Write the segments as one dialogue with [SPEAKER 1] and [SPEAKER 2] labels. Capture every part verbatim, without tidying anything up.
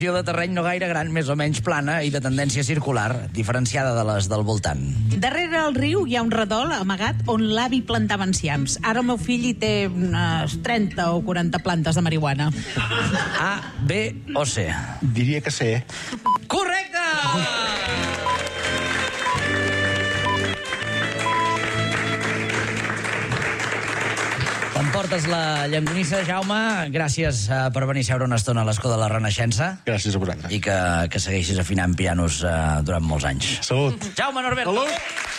[SPEAKER 1] de terreny no gaire gran, més o menys plana i de tendència circular, diferenciada de les del voltant.
[SPEAKER 2] Darrere el riu hi ha un redol amagat on l'avi plantava enciams. Ara el meu fill hi té unes trenta o quaranta plantes de marihuana.
[SPEAKER 1] A, B o C?
[SPEAKER 3] Diria que C.
[SPEAKER 1] Correcte! T'emportes la llonganissa, Jaume. Gràcies uh, per venir a seure una estona a l'escó de la Renaixença.
[SPEAKER 3] Gràcies a vosaltres.
[SPEAKER 1] I que, que segueixis afinant pianos uh, durant molts anys.
[SPEAKER 3] Salut.
[SPEAKER 1] Jaume Norberto.
[SPEAKER 3] Salut.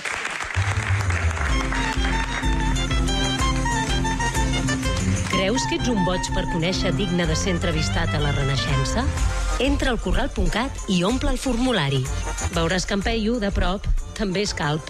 [SPEAKER 4] Creus que ets un boig per conèixer digne de ser entrevistat a la Renaixença? Entra al corral punt cat i omple el formulari. Veuràs que en Peyu, de prop, també és calp.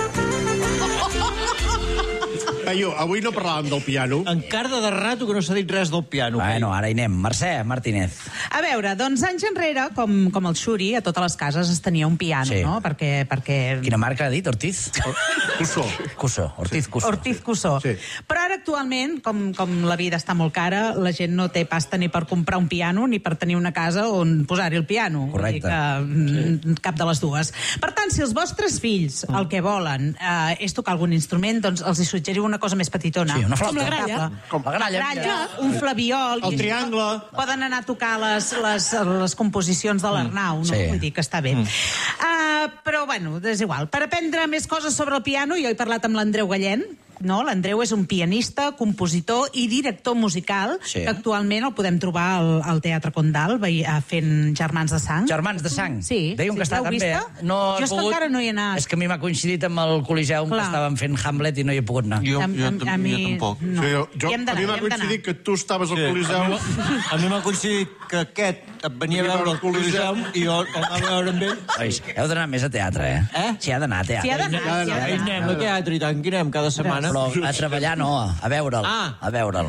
[SPEAKER 5] Peyu, avui no parlàvem del piano.
[SPEAKER 6] Encara de rato que no s'ha dit res del piano.
[SPEAKER 1] Bueno, ara hi anem. Mercè Martínez.
[SPEAKER 2] A veure, doncs anys enrere, com, com el Xuri, a totes les cases es tenia un piano,
[SPEAKER 1] Sí.
[SPEAKER 2] no? Perquè, perquè...
[SPEAKER 1] Quina marca ha dit? Ortiz?
[SPEAKER 5] Cussó.
[SPEAKER 1] Cussó. Ortiz Cussó.
[SPEAKER 2] Ortiz Cussó.
[SPEAKER 5] Sí.
[SPEAKER 2] Però ara actualment, com, com la vida està molt cara, la gent no té pasta ni per comprar un piano ni per tenir una casa on posar-hi el piano.
[SPEAKER 1] Correcte.
[SPEAKER 2] Vull dir que, cap de les dues. Per tant, si els vostres fills el que volen eh, és tocar algun instrument, doncs els hi suggeriu una cosa més petitona.
[SPEAKER 1] Sí, una flauta.
[SPEAKER 2] Com la gralla.
[SPEAKER 1] Com la gralla.
[SPEAKER 2] La gralla, un flabiol.
[SPEAKER 5] El triangle.
[SPEAKER 2] Poden anar a tocar les, les, les composicions de l'Arnau, no?
[SPEAKER 1] Sí.
[SPEAKER 2] Vull dir que està bé. Mm. Uh, però, bueno, és igual. Per aprendre més coses sobre el piano, jo he parlat amb l'Andreu Gallén. No? L'Andreu és un pianista, compositor i director musical,
[SPEAKER 1] Sí.
[SPEAKER 2] que actualment el podem trobar al, al Teatre Condal veí- fent Germans de Sang.
[SPEAKER 1] Germans de Sang.
[SPEAKER 2] Sí.
[SPEAKER 1] Dèiem
[SPEAKER 2] sí.
[SPEAKER 1] que està
[SPEAKER 2] L'heu
[SPEAKER 1] també.
[SPEAKER 2] vista?
[SPEAKER 1] eh? No he
[SPEAKER 2] jo és que
[SPEAKER 1] pogut...
[SPEAKER 2] encara no hi he anat.
[SPEAKER 1] És que a mi m'ha coincidit amb el Coliseum que
[SPEAKER 2] Clar.
[SPEAKER 1] estàvem fent Hamlet i no hi he pogut anar.
[SPEAKER 6] Jo,
[SPEAKER 2] A-
[SPEAKER 6] jo,
[SPEAKER 2] a-
[SPEAKER 6] tam-
[SPEAKER 2] a mi-
[SPEAKER 6] jo tampoc.
[SPEAKER 2] No.
[SPEAKER 5] Sí, jo, jo,
[SPEAKER 2] Hi hem
[SPEAKER 5] a
[SPEAKER 2] d'anar,
[SPEAKER 5] mi m'ha
[SPEAKER 2] hi hem d'anar.
[SPEAKER 5] coincidit que tu estaves al
[SPEAKER 6] Sí,
[SPEAKER 5] Coliseu.
[SPEAKER 6] A mi m'ha coincidit que aquest et venia a veure el Coliseum i jo el va veure amb ell.
[SPEAKER 1] Ois, heu d'anar més a teatre, eh?
[SPEAKER 6] Eh?
[SPEAKER 1] Si ha d'anar a teatre.
[SPEAKER 2] Si ha d'anar,
[SPEAKER 5] Ja,
[SPEAKER 2] si ha
[SPEAKER 5] ja,
[SPEAKER 6] Ei,
[SPEAKER 2] d'anar.
[SPEAKER 6] anem a teatre i tant, que anem cada setmana.
[SPEAKER 1] Però a treballar no, a veure'l.
[SPEAKER 6] Ah.
[SPEAKER 1] A veure'l.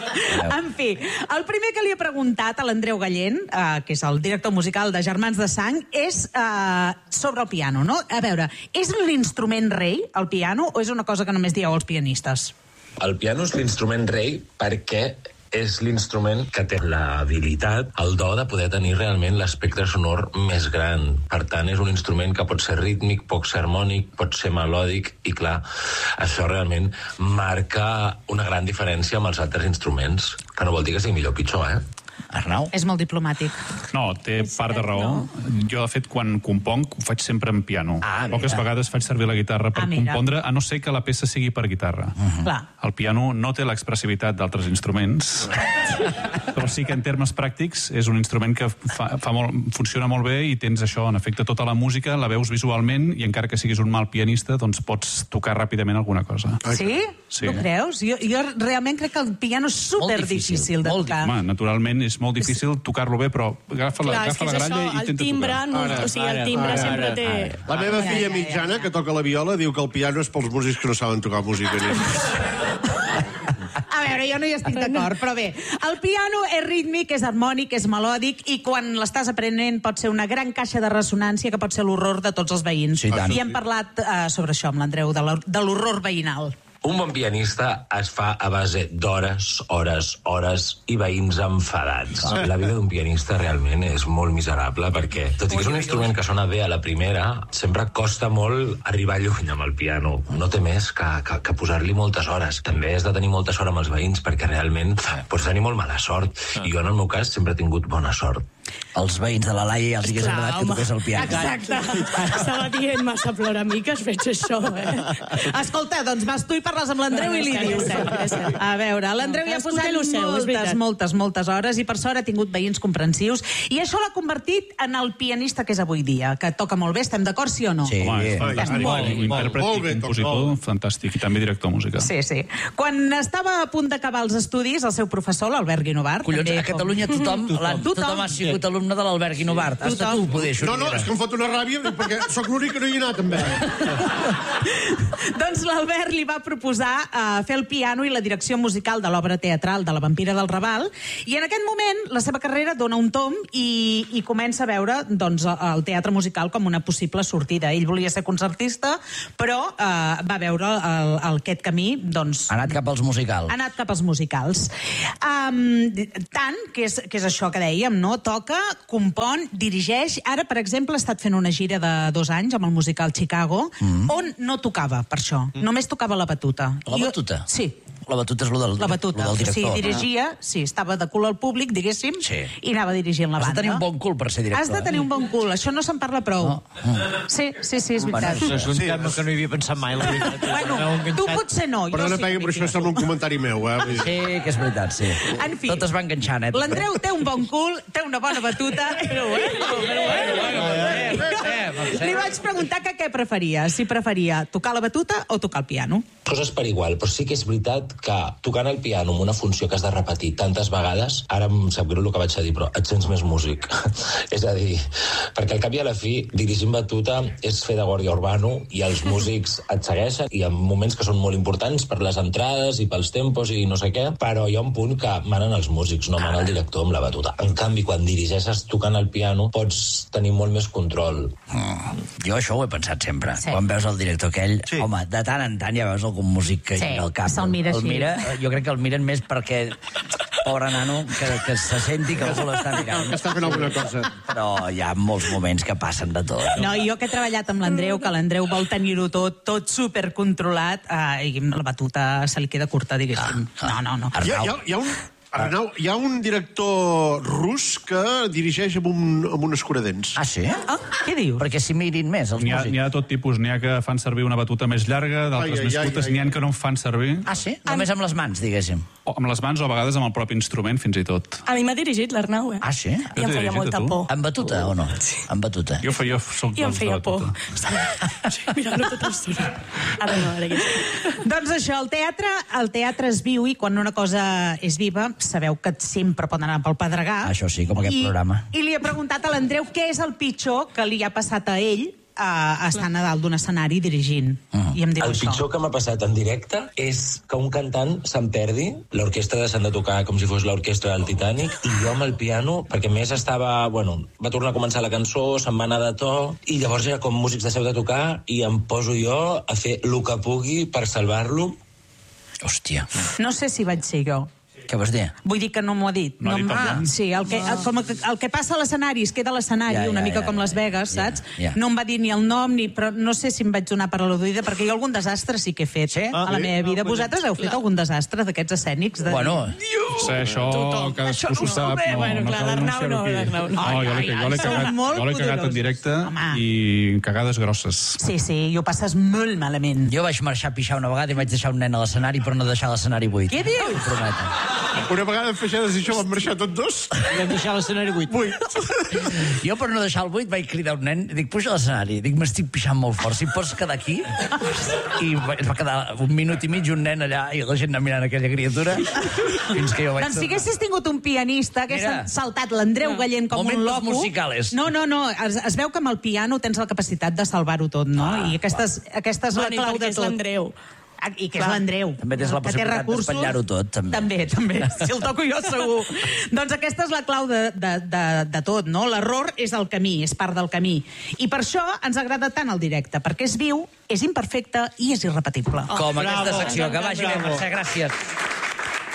[SPEAKER 2] En fi, el primer que li he preguntat a l'Andreu Gallén, eh, que és el director musical de Germans de Sang, és eh, sobre el piano, no? A veure, és l'instrument rei, el piano, o és una cosa que només dieu els pianistes?
[SPEAKER 7] El piano és l'instrument rei perquè és l'instrument que té l'habilitat, el do de poder tenir realment l'espectre sonor més gran. Per tant, és un instrument que pot ser rítmic, pot ser harmònic, pot ser melòdic, i clar, això realment marca una gran diferència amb els altres instruments, que no vol dir que sigui millor o pitjor, eh?
[SPEAKER 1] Arnau?
[SPEAKER 2] És molt diplomàtic.
[SPEAKER 8] No, té part de raó. Jo, de fet, quan componc, ho faig sempre en piano.
[SPEAKER 1] Ah, mira.
[SPEAKER 8] Poques vegades faig servir la guitarra per
[SPEAKER 2] Ah, mira.
[SPEAKER 8] compondre, a no ser que la peça sigui per guitarra.
[SPEAKER 2] Clar.
[SPEAKER 8] El piano no té l'expressivitat d'altres instruments, però sí que en termes pràctics és un instrument que fa, fa molt, funciona molt bé i tens això, en efecte, tota la música, la veus visualment i encara que siguis un mal pianista, doncs pots tocar ràpidament alguna cosa.
[SPEAKER 2] Sí?
[SPEAKER 8] Sí.
[SPEAKER 2] Tu creus? Jo, jo realment crec que el piano és super
[SPEAKER 1] Molt difícil,
[SPEAKER 2] difícil de
[SPEAKER 1] molt
[SPEAKER 2] tocar.
[SPEAKER 8] Home, naturalment és molt difícil tocar-lo bé, però agafa la,
[SPEAKER 9] Clar, és
[SPEAKER 8] agafa
[SPEAKER 9] que
[SPEAKER 8] la
[SPEAKER 9] és
[SPEAKER 8] gralla
[SPEAKER 9] això,
[SPEAKER 8] i
[SPEAKER 9] el
[SPEAKER 8] intenta
[SPEAKER 9] timbre,
[SPEAKER 8] tocar.
[SPEAKER 9] no,
[SPEAKER 5] Ara,
[SPEAKER 9] o sigui,
[SPEAKER 6] ara,
[SPEAKER 9] el timbre
[SPEAKER 6] ara,
[SPEAKER 9] sempre
[SPEAKER 6] ara,
[SPEAKER 9] té...
[SPEAKER 6] ara.
[SPEAKER 5] La meva filla mitjana, que toca la viola, diu que el piano és pels músics que no saben tocar música. Ni...
[SPEAKER 2] A veure, jo no hi estic d'acord, però bé, el piano és rítmic, és harmònic, és melòdic, i quan l'estàs aprenent pot ser una gran caixa de ressonància que pot ser l'horror de tots els veïns.
[SPEAKER 1] Sí, i tant.
[SPEAKER 2] I hem parlat uh, sobre això amb l'Andreu, de l'hor- de l'horror veïnal.
[SPEAKER 7] Un bon pianista es fa a base d'hores, hores, hores i veïns enfadats. La vida d'un pianista realment és molt miserable perquè, tot i que és un instrument que sona bé a la primera, sempre costa molt arribar lluny amb el piano. No té més que, que, que posar-li moltes hores. També has de tenir molta sort amb els veïns perquè realment pots tenir molt mala sort. I jo, en el meu cas, sempre he tingut bona sort.
[SPEAKER 1] Els veïns de la Laia ja els hagués
[SPEAKER 9] Clar,
[SPEAKER 1] agradat que
[SPEAKER 9] home.
[SPEAKER 1] toqués el piano.
[SPEAKER 9] Exacte. Estava dient massa ploramiques, veig això, eh?
[SPEAKER 2] Escolta, doncs vas tu i parles amb l'Andreu i li
[SPEAKER 9] És
[SPEAKER 2] dius.
[SPEAKER 9] cert, és cert.
[SPEAKER 2] A veure, l'Andreu hi ha
[SPEAKER 9] Cadascú
[SPEAKER 2] posat
[SPEAKER 9] té lo seu, és
[SPEAKER 2] moltes,
[SPEAKER 9] veritat.
[SPEAKER 2] moltes, moltes hores i per sort ha tingut veïns comprensius i això l'ha convertit en el pianista que és avui dia, que toca molt bé, estem d'acord, sí o no?
[SPEAKER 1] Sí.
[SPEAKER 8] Home, és fantàstic.
[SPEAKER 5] Molt bé,
[SPEAKER 8] Un intèrpret
[SPEAKER 5] molt bé,
[SPEAKER 8] i compositor
[SPEAKER 5] molt
[SPEAKER 8] fantàstic, i també director musical.
[SPEAKER 2] Sí, sí. Quan estava a punt d'acabar els estudis, el seu professor, l'Albert Guinovart...
[SPEAKER 1] Collons,
[SPEAKER 2] també
[SPEAKER 1] a Catalunya tothom, la,
[SPEAKER 2] Tothom.
[SPEAKER 1] tothom ha sigut alumne de l'Albert Guinovart. Has estat tu, poder,
[SPEAKER 5] No, no, és que em fot una ràbia perquè sóc l'únic que no hi he anat, també.
[SPEAKER 2] Doncs l'Albert li va proposar uh, fer el piano i la direcció musical de l'obra teatral de La vampira del Raval, i en aquest moment la seva carrera dona un tomb i, i comença a veure doncs, el teatre musical com una possible sortida. Ell volia ser concertista, però uh, va veure el, el, aquest camí, doncs...
[SPEAKER 1] Ha anat cap als musicals.
[SPEAKER 2] Ha anat cap als musicals. Um, tant, que és, que és això que dèiem, no? Toca toca, compon, dirigeix. Ara, per exemple, ha estat fent una gira de dos anys amb el musical Chicago, mm. on no tocava, per això. Mm. Només tocava la batuta.
[SPEAKER 1] La
[SPEAKER 2] I
[SPEAKER 1] batuta?
[SPEAKER 2] Jo... Sí.
[SPEAKER 1] La batuta és lo del,
[SPEAKER 2] la batuta.
[SPEAKER 1] Lo del director.
[SPEAKER 2] Sí, dirigia, sí, estava de cul al públic, diguéssim,
[SPEAKER 1] sí.
[SPEAKER 2] i anava dirigint la banda.
[SPEAKER 1] Has de tenir un bon cul per ser director.
[SPEAKER 2] Has de tenir un bon cul, això no se'n parla prou. No. Mm. Sí, sí, sí, és veritat.
[SPEAKER 6] Bueno, és un sí, tema que no hi havia pensat mai, la veritat.
[SPEAKER 2] Bueno, tu potser no, jo
[SPEAKER 5] Perdona,
[SPEAKER 2] sí.
[SPEAKER 5] Pegui, però això sembla un comentari meu, eh?
[SPEAKER 1] Sí, que és veritat, sí.
[SPEAKER 2] En fi.
[SPEAKER 1] Tot es va enganxant, eh?
[SPEAKER 2] L'Andreu té un bon cul, té una bona batuta... Però bueno, però bueno. Li vaig preguntar que què preferia, si preferia tocar la batuta o tocar el piano.
[SPEAKER 7] Coses per igual, però sí que és veritat que tocant el piano amb una funció que has de repetir tantes vegades, ara em sap greu el que vaig a dir, però et sents més músic. És a dir, perquè al cap i a la fi, dirigint batuta és fer de Guàrdia Urbano i els músics et segueixen i hi ha moments que són molt importants per les entrades i pels tempos i no sé què, però hi ha un punt que manen els músics, no mana el director amb la batuta. En canvi, quan dirigeixes tocant el piano, pots tenir molt més control.
[SPEAKER 1] Mm, jo això ho he pensat sempre.
[SPEAKER 2] Sí.
[SPEAKER 1] Quan veus el director aquell, sí. home, de tant en tant ja veus algun músic que
[SPEAKER 2] sí,
[SPEAKER 1] al cap.
[SPEAKER 2] se'l mira
[SPEAKER 1] el
[SPEAKER 2] així.
[SPEAKER 1] mira, jo crec que el miren més perquè pobre nano, que, que se senti que algú l'està mirant.
[SPEAKER 5] Que està fent alguna cosa.
[SPEAKER 1] Però hi ha molts moments que passen de tot.
[SPEAKER 2] No, i jo que he treballat amb l'Andreu, que l'Andreu vol tenir-ho tot, tot supercontrolat, eh, i la batuta se li queda curta, diguéssim.
[SPEAKER 1] Ah,
[SPEAKER 2] no, no, no.
[SPEAKER 5] Hi ha, hi ha, hi ha un... Arnau, hi ha un director rus que dirigeix amb un, amb un escuradents.
[SPEAKER 1] Ah, sí?
[SPEAKER 2] Ah, què dius?
[SPEAKER 1] Perquè s'hi mirin més, els
[SPEAKER 8] N'hi ha,
[SPEAKER 1] músics.
[SPEAKER 8] n'hi ha de tot tipus. N'hi ha que fan servir una batuta més llarga, d'altres
[SPEAKER 5] Ai, ai,
[SPEAKER 8] més
[SPEAKER 5] ai,
[SPEAKER 8] curtes.
[SPEAKER 5] ai.
[SPEAKER 8] N'hi ha que no en fan servir.
[SPEAKER 1] Ah, sí? Només amb les mans, diguéssim.
[SPEAKER 8] O amb les mans o a vegades amb el propi instrument, fins i tot.
[SPEAKER 9] A mi m'ha dirigit l'Arnau, eh?
[SPEAKER 1] Ah, sí?
[SPEAKER 9] I
[SPEAKER 8] Ja
[SPEAKER 9] em
[SPEAKER 8] t'he
[SPEAKER 9] feia
[SPEAKER 8] dirigit,
[SPEAKER 9] molta
[SPEAKER 8] a tu?
[SPEAKER 9] por.
[SPEAKER 1] Amb batuta o no? Amb batuta.
[SPEAKER 8] Jo, feia, soc
[SPEAKER 9] I em
[SPEAKER 8] dels de
[SPEAKER 9] feia por.
[SPEAKER 8] batuta.
[SPEAKER 9] Sí, mirant-ho tot l'estona. Ara no, ara ja.
[SPEAKER 2] Doncs això, el teatre, el teatre es viu i quan una cosa és viva, sabeu que sempre pot anar pel pedregar.
[SPEAKER 1] Això sí, com aquest
[SPEAKER 2] I,
[SPEAKER 1] programa.
[SPEAKER 2] I li he preguntat a l'Andreu què és el pitjor que li ha passat a ell a estar a dalt d'un escenari dirigint.
[SPEAKER 1] Mm.
[SPEAKER 2] I em diu
[SPEAKER 7] El
[SPEAKER 2] això.
[SPEAKER 7] pitjor que m'ha passat en directe és que un cantant se'n perdi, l'orquestra s'han de tocar com si fos l'orquestra del Titanic, i jo amb el piano, perquè a més estava, bueno, va tornar a començar la cançó, se'n va anar de to, i llavors era com músics deixeu de tocar, i em poso jo a fer el que pugui per salvar-lo.
[SPEAKER 1] Hòstia.
[SPEAKER 2] No sé si vaig ser jo.
[SPEAKER 1] Què vas dir?
[SPEAKER 2] Vull dir que no m'ho ha dit.
[SPEAKER 8] No ha dit
[SPEAKER 2] em-
[SPEAKER 8] el nom?
[SPEAKER 2] Sí, el que, el, com el, el que passa a l'escenari, es queda a l'escenari,
[SPEAKER 1] Ja, ja,
[SPEAKER 2] una mica
[SPEAKER 1] ja,
[SPEAKER 2] com
[SPEAKER 1] ja,
[SPEAKER 2] Las Vegas,
[SPEAKER 1] ja,
[SPEAKER 2] saps?
[SPEAKER 1] ja.
[SPEAKER 2] No em va dir ni el nom, ni, però no sé si em vaig donar per al·ludida, perquè jo algun desastre sí que he fet
[SPEAKER 1] Sí?
[SPEAKER 2] a la
[SPEAKER 5] sí?
[SPEAKER 2] meva vida. Vosaltres heu fet algun desastre d'aquests escènics? De...
[SPEAKER 1] Bueno,
[SPEAKER 8] Sí, això cadascú s'ho sap.
[SPEAKER 9] bé, bueno, clar,
[SPEAKER 8] cal
[SPEAKER 9] l'Arnau
[SPEAKER 8] anunciar-ho
[SPEAKER 9] no,
[SPEAKER 8] aquí.
[SPEAKER 9] l'Arnau no.
[SPEAKER 8] No, jo l'he jo l'he
[SPEAKER 2] Som
[SPEAKER 8] cagat,
[SPEAKER 2] molt
[SPEAKER 8] jo l'he cagat en
[SPEAKER 2] poderosos.
[SPEAKER 8] directe
[SPEAKER 2] Home.
[SPEAKER 8] i cagades grosses.
[SPEAKER 2] Sí, sí, i ho passes molt malament.
[SPEAKER 1] jo vaig marxar a pixar una vegada i vaig deixar un nen a l'escenari per no deixar l'escenari buit.
[SPEAKER 2] Què dius?
[SPEAKER 1] Ho prometo.
[SPEAKER 5] Una vegada en Feixedes i això van marxar tots dos.
[SPEAKER 6] Vam deixar l'escenari buit.
[SPEAKER 5] Vuit.
[SPEAKER 1] Jo, per no deixar el buit, vaig cridar un nen i dic, puja a l'escenari. Dic, m'estic pixant molt fort, si pots quedar aquí? I va- es va quedar un minut i mig un nen allà i la gent anant mirant aquella criatura fins que jo vaig...
[SPEAKER 2] Doncs si haguessis tingut un pianista, hagués
[SPEAKER 1] Mira.
[SPEAKER 2] saltat l'Andreu Gallent com un
[SPEAKER 1] Momentos
[SPEAKER 2] loco...
[SPEAKER 1] musicales.
[SPEAKER 2] No, no, no, es, es veu que amb el piano tens la capacitat de salvar-ho tot, no?
[SPEAKER 1] Ah,
[SPEAKER 2] I aquesta és, aquesta és la
[SPEAKER 9] Bueno, i
[SPEAKER 2] clau
[SPEAKER 9] perquè
[SPEAKER 2] de
[SPEAKER 9] és
[SPEAKER 2] tot.
[SPEAKER 9] l'Andreu.
[SPEAKER 2] Ah, I que és
[SPEAKER 9] Clar.
[SPEAKER 2] l'Andreu.
[SPEAKER 1] També tens la
[SPEAKER 2] que té
[SPEAKER 1] possibilitat
[SPEAKER 2] recursos.
[SPEAKER 1] d'espatllar-ho tot, també.
[SPEAKER 2] També, també. Si el toco jo, segur. Doncs aquesta és la clau de, de, de, de tot, no? L'error és el camí, és part del camí. I per això ens agrada tant el directe, perquè és viu, és imperfecte i és irrepetible.
[SPEAKER 1] Com aquesta
[SPEAKER 9] Bravo.
[SPEAKER 1] secció, que vagi bé,
[SPEAKER 9] Bravo.
[SPEAKER 1] Mercè, gràcies.